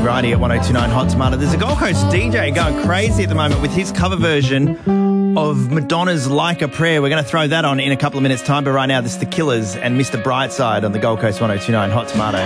right here at 102.9 Hot Tomato. There's a Gold Coast DJ going crazy at the moment with his cover version of Madonna's Like a Prayer. We're going to throw that on in a couple of minutes' time, but right now this is The Killers and Mr. Brightside on the Gold Coast 102.9 Hot Tomato.